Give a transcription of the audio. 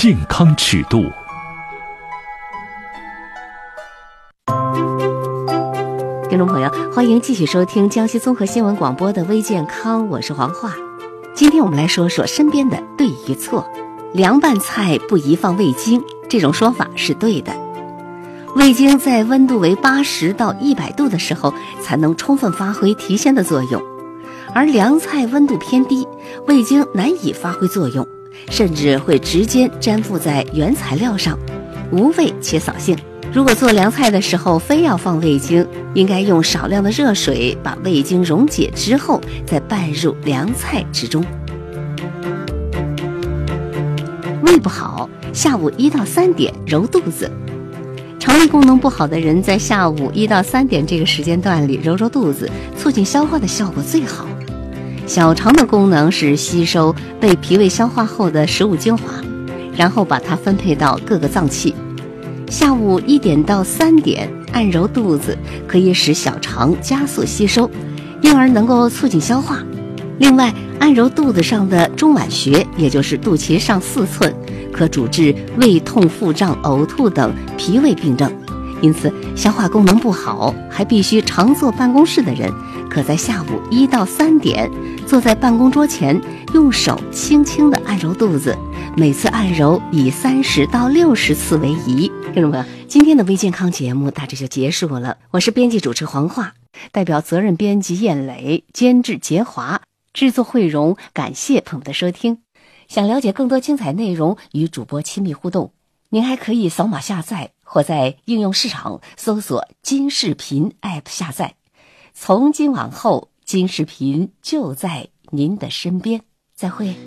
健康尺度。 听众朋友，欢迎继续收听江西综合新闻广播的微健康，我是黄华。今天我们来说说身边的对与错。凉拌菜不宜放味精，这种说法是对的。味精在温度为80到100度的时候才能充分发挥提鲜的作用，而凉菜温度偏低，味精难以发挥作用，甚至会直接粘附在原材料上，无味且扫兴。如果做凉菜的时候非要放味精，应该用少量的热水把味精溶解之后再拌入凉菜之中。胃不好，下午1到3点揉肚子。肠胃功能不好的人在下午1到3点这个时间段里揉揉肚子，促进消化的效果最好。小肠的功能是吸收被脾胃消化后的食物精华，然后把它分配到各个脏器。下午1点到3点按揉肚子，可以使小肠加速吸收，因而能够促进消化。另外，按揉肚子上的中脘穴，也就是肚脐上4寸，可主治胃痛、腹胀、呕吐等脾胃病症。因此，消化功能不好还必须常坐办公室的人，可在下午1到3点坐在办公桌前，用手轻轻地按揉肚子，每次按揉以30到60次为宜。听众朋友，今天的微健康节目大致就结束了。我是编辑主持黄华，代表责任编辑燕磊，监制杰华，制作慧荣，感谢朋友的收听。想了解更多精彩内容，与主播亲密互动，您还可以扫码下载或在应用市场搜索金视频 App 下载。从今往后，金视频就在您的身边。再会。